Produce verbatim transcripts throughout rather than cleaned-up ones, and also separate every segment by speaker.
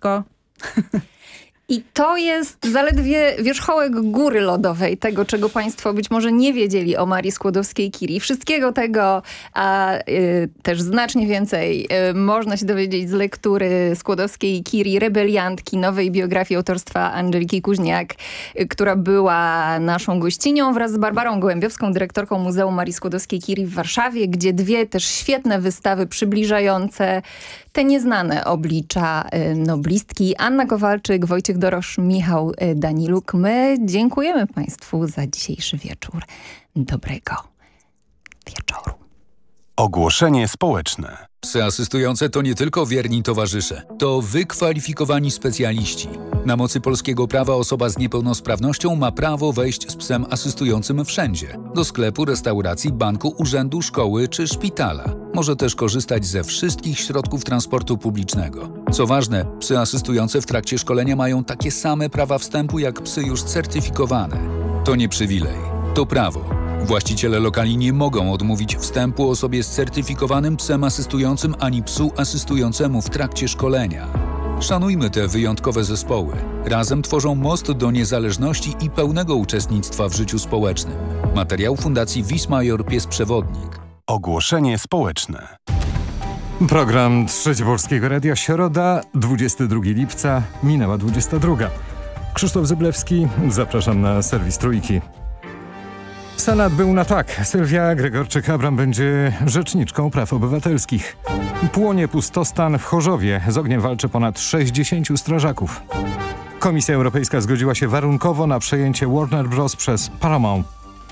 Speaker 1: księżniczko.
Speaker 2: I to jest zaledwie wierzchołek góry lodowej, tego, czego państwo być może nie wiedzieli o Marii Skłodowskiej-Curie. Wszystkiego tego, a y, też znacznie więcej y, można się dowiedzieć z lektury Skłodowskiej-Curie, rebeliantki, nowej biografii autorstwa Andżeliki Kuźniak, y, która była naszą gościnią wraz z Barbarą Gołębiowską, dyrektorką Muzeum Marii Skłodowskiej-Curie w Warszawie, gdzie dwie też świetne wystawy przybliżające te nieznane oblicza y, noblistki. Anna Kowalczyk, Wojciech Dorosz, Michał Daniluk. My dziękujemy państwu za dzisiejszy wieczór. Dobrego wieczoru.
Speaker 3: Ogłoszenie społeczne.
Speaker 4: Psy asystujące to nie tylko wierni towarzysze, to wykwalifikowani specjaliści. Na mocy polskiego prawa osoba z niepełnosprawnością ma prawo wejść z psem asystującym wszędzie. Do sklepu, restauracji, banku, urzędu, szkoły czy szpitala. Może też korzystać ze wszystkich środków transportu publicznego. Co ważne, psy asystujące w trakcie szkolenia mają takie same prawa wstępu jak psy już certyfikowane. To nie przywilej, to prawo. Właściciele lokali nie mogą odmówić wstępu osobie z certyfikowanym psem asystującym ani psu asystującemu w trakcie szkolenia. Szanujmy te wyjątkowe zespoły. Razem tworzą most do niezależności i pełnego uczestnictwa w życiu społecznym. Materiał Fundacji Wismajor Pies Przewodnik.
Speaker 3: Ogłoszenie społeczne.
Speaker 5: Program Trzeci Polskiego Radia, środa, dwudziestego drugiego lipca, minęła dwudziesta druga. Krzysztof Zyblewski, zapraszam na serwis Trójki. Senat był na tak. Sylwia Gregorczyk-Abram będzie rzeczniczką praw obywatelskich. Płonie pustostan w Chorzowie. Z ogniem walczy ponad sześćdziesięciu strażaków. Komisja Europejska zgodziła się warunkowo na przejęcie Warner Bros. Przez Paramount.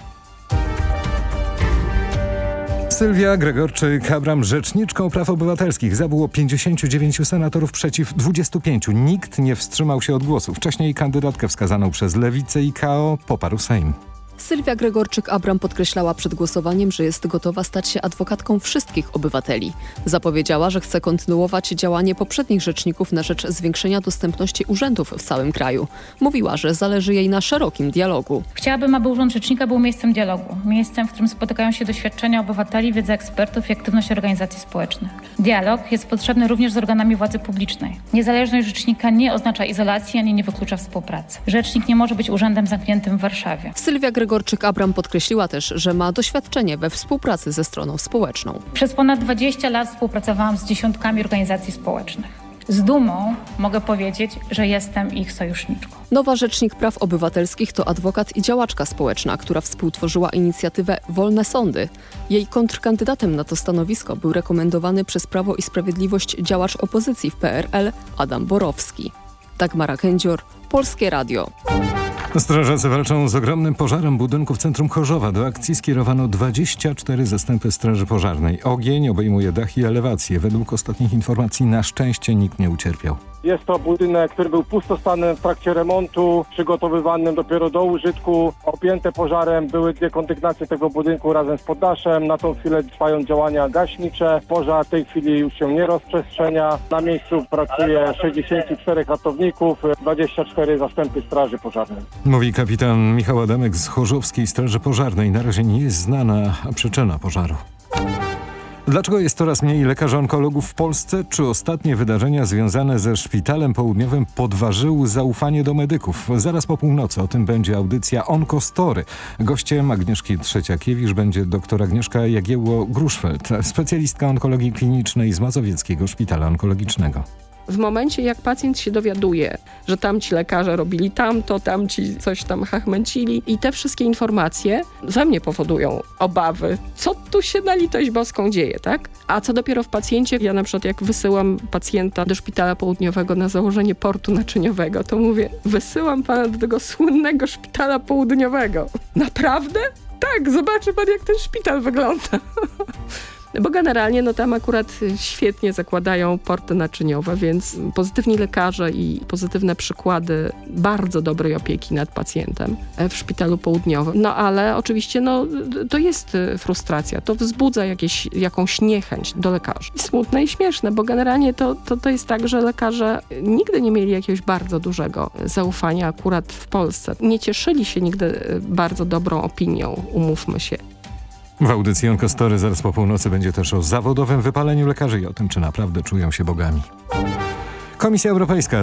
Speaker 5: Sylwia Gregorczyk-Abram rzeczniczką praw obywatelskich. Za było pięćdziesięciu dziewięciu senatorów przeciw dwudziestu pięciu. Nikt nie wstrzymał się od głosu. Wcześniej kandydatkę wskazaną przez Lewicę i K O poparł Sejm.
Speaker 6: Sylwia Gregorczyk-Abram podkreślała przed głosowaniem, że jest gotowa stać się adwokatką wszystkich obywateli. Zapowiedziała, że chce kontynuować działanie poprzednich rzeczników na rzecz zwiększenia dostępności urzędów w całym kraju. Mówiła, że zależy jej na szerokim dialogu.
Speaker 1: Chciałabym, aby Urząd Rzecznika był miejscem dialogu. Miejscem, w którym spotykają się doświadczenia obywateli, wiedza ekspertów i aktywność organizacji społecznych. Dialog jest potrzebny również z organami władzy publicznej. Niezależność rzecznika nie oznacza izolacji ani nie wyklucza współpracy. Rzecznik nie może być urzędem zamkniętym w Warszawie.
Speaker 6: Sylwia Gregorczyk-Abram podkreśliła też, że ma doświadczenie we współpracy ze stroną społeczną.
Speaker 1: Przez ponad dwadzieścia lat współpracowałam z dziesiątkami organizacji społecznych. Z dumą mogę powiedzieć, że jestem ich sojuszniczką.
Speaker 6: Nowa Rzecznik Praw Obywatelskich to adwokat i działaczka społeczna, która współtworzyła inicjatywę Wolne Sądy. Jej kontrkandydatem na to stanowisko był rekomendowany przez Prawo i Sprawiedliwość działacz opozycji w P R L Adam Borowski. Dagmara Kędzior, Polskie Radio.
Speaker 5: Strażacy walczą z ogromnym pożarem budynku w centrum Chorzowa. Do akcji skierowano dwadzieścia cztery zastępy straży pożarnej. Ogień obejmuje dach i elewację. Według ostatnich informacji na szczęście nikt nie ucierpiał.
Speaker 7: Jest to budynek, który był pustostanny w trakcie remontu, przygotowywany dopiero do użytku. Objęte pożarem były dwie kondygnacje tego budynku razem z poddaszem. Na tą chwilę trwają działania gaśnicze. Pożar w tej chwili już się nie rozprzestrzenia. Na miejscu pracuje sześćdziesięciu czterech ratowników, dwadzieścia cztery zastępy straży pożarnej.
Speaker 5: Mówi kapitan Michał Adamek z Chorzowskiej Straży Pożarnej. Na razie nie jest znana przyczyna pożaru. Dlaczego jest coraz mniej lekarzy onkologów w Polsce? Czy ostatnie wydarzenia związane ze Szpitalem Południowym podważyły zaufanie do medyków? Zaraz po północy o tym będzie audycja Onkostory. Gościem Agnieszki Trzeciakiewicz będzie dr Agnieszka Jagiełło-Gruszfeld, specjalistka onkologii klinicznej z Mazowieckiego Szpitala Onkologicznego.
Speaker 8: W momencie, jak pacjent się dowiaduje, że tamci lekarze robili tamto, tamci coś tam chachmęcili i te wszystkie informacje we mnie powodują obawy. Co tu się na litość boską dzieje, tak? A co dopiero w pacjencie, ja na przykład jak wysyłam pacjenta do Szpitala Południowego na założenie portu naczyniowego, to mówię, wysyłam pana do tego słynnego Szpitala Południowego. Naprawdę? Tak, zobaczy pan, jak ten szpital wygląda. Bo generalnie no tam akurat świetnie zakładają porty naczyniowe, więc pozytywni lekarze i pozytywne przykłady bardzo dobrej opieki nad pacjentem w Szpitalu Południowym. No ale oczywiście no, to jest frustracja, to wzbudza jakieś, jakąś niechęć do lekarzy. Smutne i śmieszne, bo generalnie to, to, to jest tak, że lekarze nigdy nie mieli jakiegoś bardzo dużego zaufania akurat w Polsce. Nie cieszyli się nigdy bardzo dobrą opinią, umówmy się.
Speaker 5: W audycji Onkostory zaraz po północy będzie też o zawodowym wypaleniu lekarzy i o tym, czy naprawdę czują się bogami. Komisja Europejska